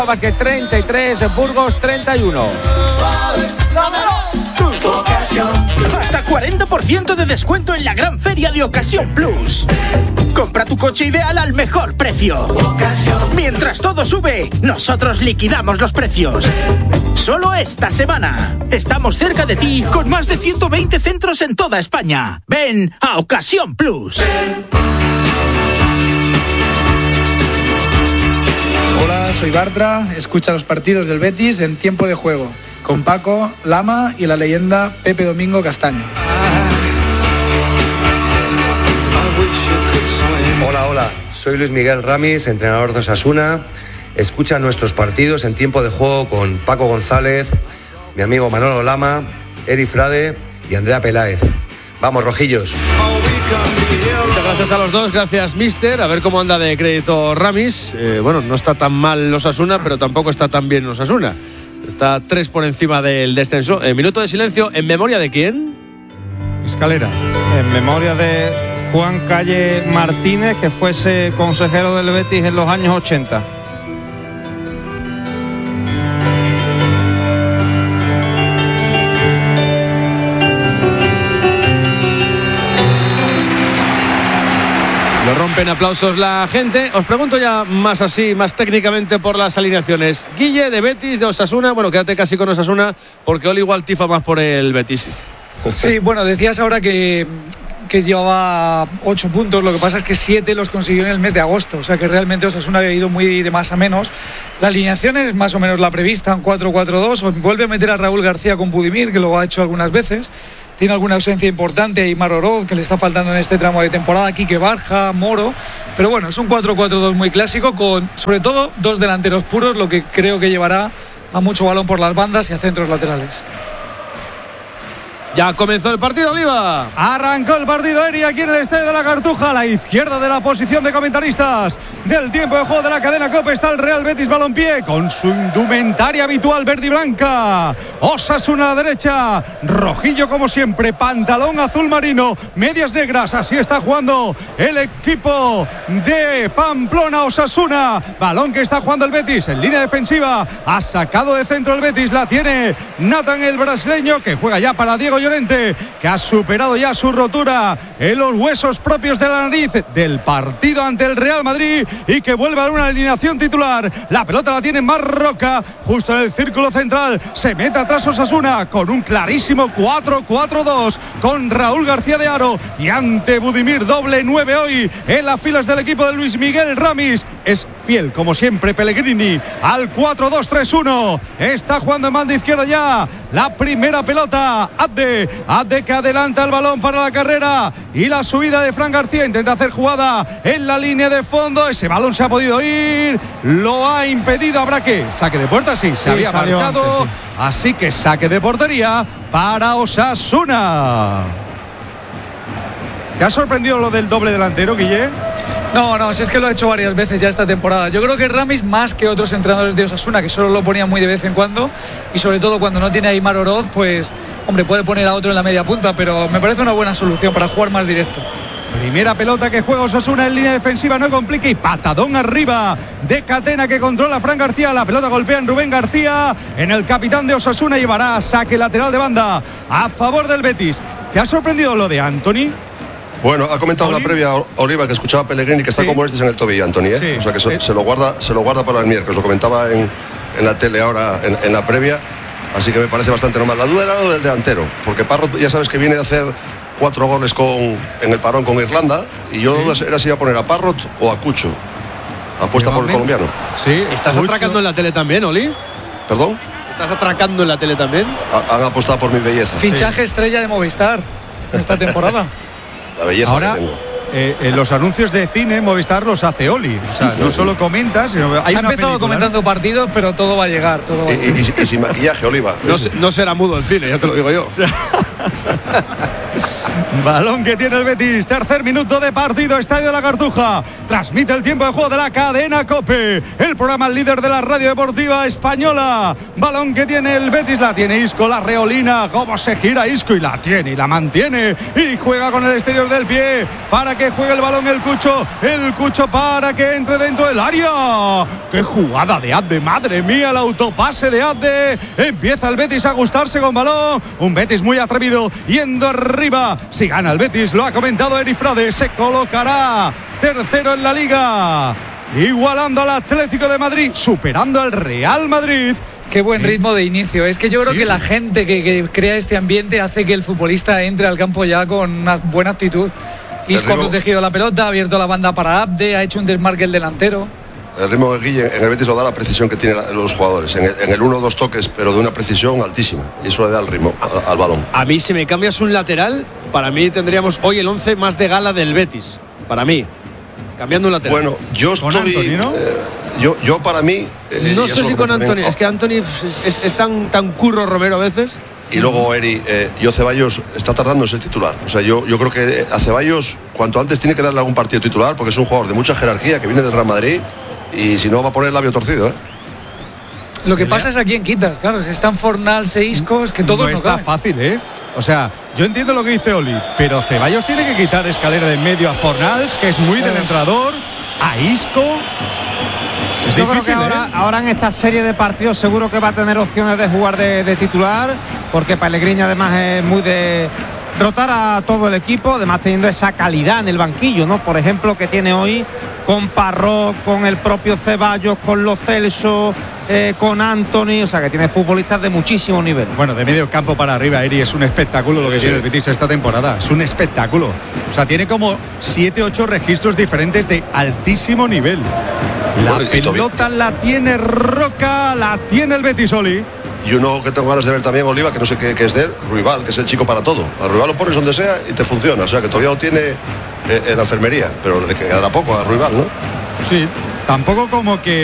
Básquet 33, Burgos 31. Hasta 40% de descuento en la gran feria de Ocasión Plus. Compra tu coche ideal al mejor precio. Mientras todo sube, nosotros liquidamos los precios. Solo esta semana. Estamos cerca de ti con más de 120 centros en toda España. Ven a Ocasión Plus. Hola, soy Bartra. Escucha los partidos del Betis en tiempo de juego, con Paco, Lama y la leyenda Pepe Domingo Castaño. Hola, soy Luis Miguel Ramis, entrenador de Osasuna. Escucha nuestros partidos en tiempo de juego con Paco González, mi amigo Manolo Lama, Eri Frade y Andrea Peláez. Vamos, rojillos. Muchas gracias a los dos, gracias mister. A ver cómo anda de crédito Ramis. Bueno, no está tan mal Osasuna, pero tampoco está tan bien Osasuna. Está 3 por encima del descenso. Minuto de silencio, ¿en memoria de quién? Escalera. En memoria de Juan Calle Martínez, que fuese consejero del Betis en los años 80. Lo rompen aplausos la gente. Os pregunto ya más así, más técnicamente por las alineaciones. Guille, de Betis, de Osasuna. Bueno, quédate casi con Osasuna, porque Oli igual tifa más por el Betis. Sí, bueno, decías ahora que llevaba 8 puntos, lo que pasa es que 7 los consiguió en el mes de agosto, o sea que realmente Osasuna había ido muy de más a menos. La alineación es más o menos la prevista, un 4-4-2, vuelve a meter a Raúl García con Budimir, que lo ha hecho algunas veces, tiene alguna ausencia importante, Aimar Oroz, que le está faltando en este tramo de temporada, Quique Barja, Moro, pero bueno, es un 4-4-2 muy clásico, con sobre todo 2 delanteros puros, lo que creo que llevará a mucho balón por las bandas y a centros laterales. Ya comenzó el partido, Oliva. Arrancó el partido, Eri, aquí en el Estadio de la Cartuja, a la izquierda de la posición de comentaristas del tiempo de juego de la cadena COPE está el Real Betis Balompié con su indumentaria habitual verde y blanca. Osasuna a la derecha, rojillo como siempre, pantalón azul marino, medias negras, así está jugando el equipo de Pamplona. Osasuna, balón que está jugando el Betis en línea defensiva, ha sacado de centro el Betis, la tiene Nathan, el brasileño, que juega ya para Diego Llorente, que ha superado ya su rotura en los huesos propios de la nariz del partido ante el Real Madrid y que vuelve a una alineación titular. La pelota la tiene Marroca justo en el círculo central, se mete atrás Osasuna con un clarísimo 4-4-2 con Raúl García de Aro y ante Budimir, doble 9 hoy en las filas del equipo de Luis Miguel Ramis. Es fiel como siempre Pellegrini al 4-2-3-1, está jugando en banda izquierda ya la primera pelota. Abde que adelanta el balón para la carrera y la subida de Fran García, intenta hacer jugada en la línea de fondo, ese balón se ha podido ir, lo ha impedido, habrá que saque de puerta, sí, se había marchado antes, sí. Así que saque de portería para Osasuna. ¿Te ha sorprendido lo del doble delantero, Guille? No, si es que lo ha hecho varias veces ya esta temporada. Yo creo que Ramis, más que otros entrenadores de Osasuna, que solo lo ponían muy de vez en cuando, y sobre todo cuando no tiene a Aimar Oroz, pues, hombre, puede poner a otro en la media punta, pero me parece una buena solución para jugar más directo. Primera pelota que juega Osasuna en línea defensiva, no complica, y patadón arriba de Catena que controla Fran García. La pelota golpea en Rubén García, en el capitán de Osasuna, llevará saque lateral de banda a favor del Betis. ¿Te ha sorprendido lo de Anthony? Bueno, ha comentado en la previa Oliva que escuchaba a Pellegrini que está como en el tobillo, Anthony, ¿eh? Sí. O sea que se lo guarda para el miércoles. Lo comentaba en la tele ahora en la previa, así que me parece bastante normal. La duda era lo del delantero, porque Parrot ya sabes que viene de hacer 4 goles en el parón con Irlanda, y yo era si iba a poner a Parrot o a Cucho. Apuesta por el colombiano. Sí, ¿estás atracando en la tele también, Oli? ¿Perdón? ¿Estás atracando en la tele también? Han apostado por mi belleza. Fichaje estrella de Movistar esta temporada. La belleza ahora, que tengo. Los anuncios de cine Movistar los hace Oli. O sea, no solo comenta, sino hay ha empezado comentando partidos, pero todo va a llegar. Y sin maquillaje, Oliva. No será mudo el cine, ya te lo digo yo. Balón que tiene el Betis, tercer minuto de partido, Estadio de la Cartuja. Transmite el tiempo de juego de la cadena COPE, el programa líder de la radio deportiva española. Balón que tiene el Betis, la tiene Isco, la reolina, cómo se gira Isco y la tiene y la mantiene y juega con el exterior del pie para que juegue el balón el Cucho para que entre dentro del área. ¡Qué jugada de Abde! ¡Madre mía, el autopase de Abde! Empieza el Betis a gustarse con balón, un Betis muy atrevido, yendo arriba. Si gana el Betis, lo ha comentado Eri Frade, se colocará tercero en la Liga, igualando al Atlético de Madrid, superando al Real Madrid. Qué buen ritmo de inicio. Es que yo creo que la gente que crea este ambiente hace que el futbolista entre al campo ya con una buena actitud. Isco ha protegido la pelota, ha abierto la banda para Abde, ha hecho un desmarque el delantero. El ritmo de Guille en el Betis lo da la precisión que tienen los jugadores. En el 1-2 toques, pero de una precisión altísima. Y eso le da el ritmo al balón. A mí, si me cambias un lateral, para mí tendríamos hoy el 11 más de gala del Betis. Para mí. Cambiando un lateral. Bueno, yo estoy... Antony, ¿no? Yo para mí... no sé si con Antony. Es que Antony es tan curro Romero a veces. Y luego Eri, yo Ceballos está tardando en ser titular. O sea, yo creo que a Ceballos cuanto antes tiene que darle algún partido titular, porque es un jugador de mucha jerarquía que viene del Real Madrid. Y si no, va a poner el labio torcido, ¿eh? Lo que pasa es a quién quitas, claro. Si están Fornals e Isco, es que todo no está fácil, ¿eh? O sea, yo entiendo lo que dice Oli, pero Ceballos tiene que quitar escalera de en medio a Fornals, que es muy del entrenador, a Isco. Es yo difícil, creo que ahora en esta serie de partidos seguro que va a tener opciones de jugar de titular, porque Pellegrini además es muy de rotar a todo el equipo, además teniendo esa calidad en el banquillo, ¿no? Por ejemplo, que tiene hoy con Parrot, con el propio Ceballos, con Lo Celso, con Antony, o sea que tiene futbolistas de muchísimo nivel. Bueno, de medio campo para arriba, Eri, es un espectáculo lo que tiene el Betis esta temporada, es un espectáculo. O sea, tiene como 7-8 registros diferentes de altísimo nivel. La pelota la tiene Roca, la tiene el Betis, Oli. Y uno que tengo ganas de ver también, Oliva, que no sé qué es de él, Ruibal, que es el chico para todo. A Ruibal lo pones donde sea y te funciona. O sea, que todavía lo tiene en la enfermería, pero le quedará poco a Ruibal, ¿no? Sí, tampoco como que